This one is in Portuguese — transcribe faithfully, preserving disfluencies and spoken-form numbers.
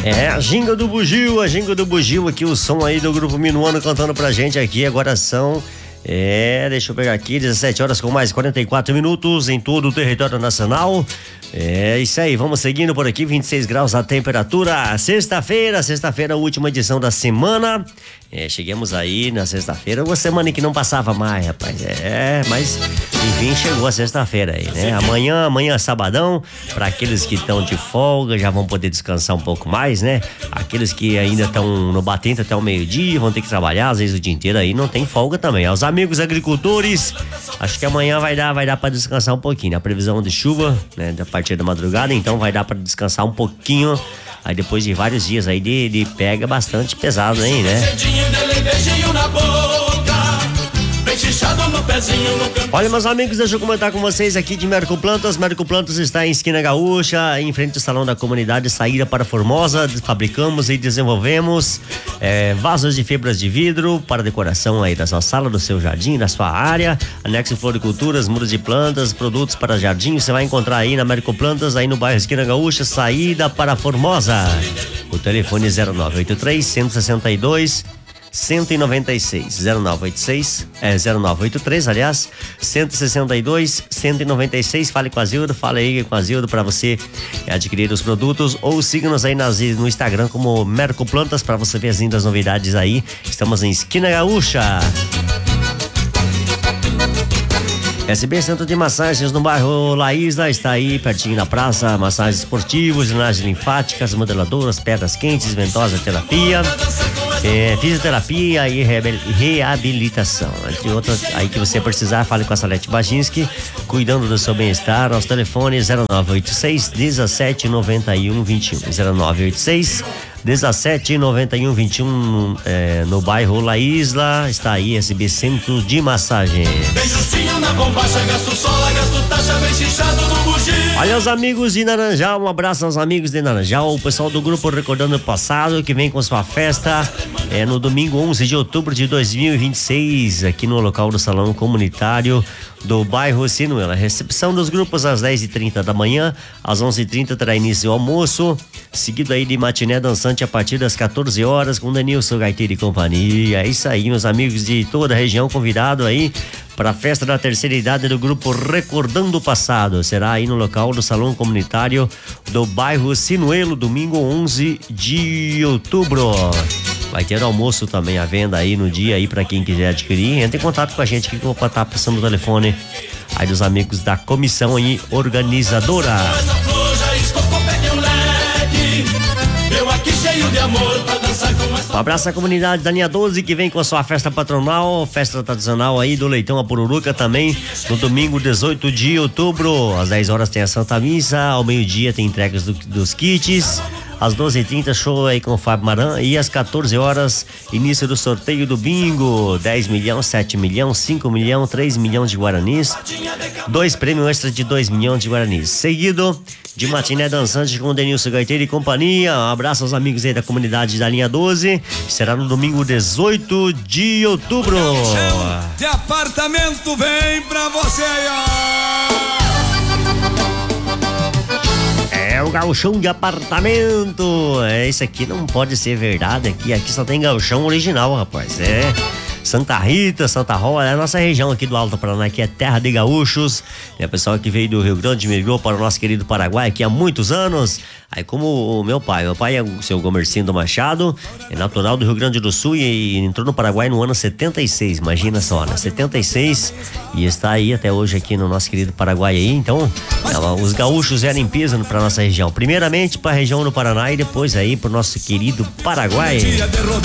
É, a ginga do bugio, a ginga do bugio aqui, o som aí do grupo Minuano cantando pra gente aqui, agora são, é, deixa eu pegar aqui, dezessete horas com mais quarenta e quatro minutos em todo o território nacional. É isso aí, vamos seguindo por aqui, vinte e seis graus a temperatura, sexta-feira, sexta-feira, última edição da semana. É, chegamos aí na sexta-feira, uma semana que não passava mais, rapaz. É, mas enfim, chegou a sexta-feira aí, né? Amanhã, amanhã é sabadão, para aqueles que estão de folga, já vão poder descansar um pouco mais, né? Aqueles que ainda estão no batente até o meio-dia, vão ter que trabalhar, às vezes o dia inteiro aí, não tem folga também. Aos amigos agricultores, acho que amanhã vai dar, vai dar para descansar um pouquinho. A previsão de chuva, né, da partir da madrugada, então vai dar para descansar um pouquinho. Aí depois de vários dias aí de, de pega bastante pesado, hein, né? Olha, meus amigos, deixa eu comentar com vocês aqui de Merco Plantas. Merco Plantas está em Esquina Gaúcha, em frente ao Salão da Comunidade, saída para Formosa. Fabricamos e desenvolvemos é, vasos de fibras de vidro para decoração aí da sua sala, do seu jardim, da sua área. Anexo floriculturas, muros de plantas, produtos para jardim. Você vai encontrar aí na Merco Plantas, aí no bairro Esquina Gaúcha, saída para Formosa. O telefone é zero nove oito três, um seis dois, cento e noventa e seis, zero nove oito seis, é zero nove oito três, aliás, cento e sessenta e dois, cento e noventa e seis. Fale com a Zildo, fale aí com a Zildo para você adquirir os produtos, ou siga-nos aí nas, no Instagram como Merco Plantas para você ver as lindas novidades aí. Estamos em Esquina Gaúcha. S B Centro de Massagens no bairro La Isla, está aí pertinho da praça, massagens esportivas, drenagens linfáticas, modeladoras, pedras quentes, ventosa terapia, é, fisioterapia e reabilitação, entre outras aí que você precisar. Fale com a Salete Baginski, cuidando do seu bem-estar. Nosso telefone zero nove oito seis, dezessete noventa e um, vinte e um, zero nove oito seis, dezessete noventa e um, vinte e um, é, no bairro La Isla, está aí S B Centro de Massagem. Olha os amigos de Naranjal, um abraço aos amigos de Naranjal, o pessoal do grupo Recordando o Passado, que vem com sua festa é, no domingo onze de outubro de dois mil e vinte e seis, aqui no local do Salão Comunitário do bairro Sinuela. Recepção dos grupos às dez e trinta da manhã, às onze e trinta terá início o almoço, seguido aí de matiné dançante a partir das quatorze horas com Denilson Gaiteiro e companhia. É isso aí, meus amigos de toda a região, convidado aí para a festa da terceira idade do grupo Recordando o Passado. Será aí no local do Salão Comunitário do bairro Sinuelo, domingo onze de outubro. Vai ter almoço também à venda aí no dia aí para quem quiser adquirir. Entre em contato com a gente aqui que eu vou estar passando o telefone aí dos amigos da comissão aí organizadora. Um abraço à comunidade da linha doze que vem com a sua festa patronal, festa tradicional aí do Leitão a Pururuca também, no domingo dezoito de outubro, às dez horas tem a Santa Missa, ao meio-dia tem entregas do, dos kits, às doze e trinta show aí com o Fábio Maran, e às quatorze horas início do sorteio do bingo, dez milhões, sete milhões, cinco milhões, três milhões de guaranis, dois prêmios extra de dois milhões de guaranis, seguido de matiné dançante com o Denilson Gaiteiro e companhia. Um abraço aos amigos aí da comunidade da linha doze, será no domingo dezoito de outubro. De apartamento vem pra você aí, ó. É o gauchão de apartamento. É, isso aqui não pode ser verdade. Aqui, aqui só tem gauchão original, rapaz. É Santa Rita, Santa Rosa, é a nossa região aqui do Alto Paraná, que é terra de gaúchos. É o pessoal que veio do Rio Grande, migrou para o nosso querido Paraguai aqui há muitos anos. Aí como o meu pai, meu pai é o seu Gomercindo Machado, é natural do Rio Grande do Sul e entrou no Paraguai no ano setenta e seis, imagina só, né? setenta e seis, e está aí até hoje aqui no nosso querido Paraguai aí. Então, os gaúchos eram em peso para nossa região, primeiramente para a região do Paraná e depois aí para o nosso querido Paraguai.